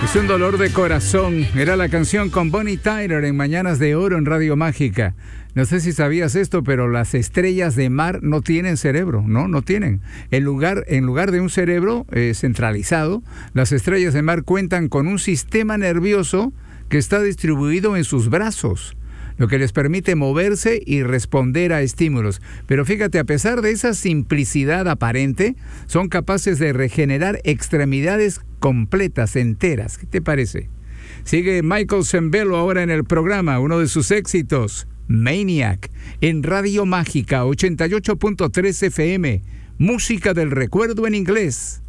Es un dolor de corazón. Era la canción con Bonnie Tyler en Mañanas de Oro en Radio Mágica. No sé si sabías esto, pero las estrellas de mar no tienen cerebro, no tienen. En lugar de un cerebro centralizado, las estrellas de mar cuentan con un sistema nervioso que está distribuido en sus brazos, lo que les permite moverse y responder a estímulos. Pero fíjate, a pesar de esa simplicidad aparente, son capaces de regenerar extremidades completas, enteras. ¿Qué te parece? Sigue Michael Sembello ahora en el programa, uno de sus éxitos, Maniac, en Radio Mágica 88.3 FM, música del recuerdo en inglés.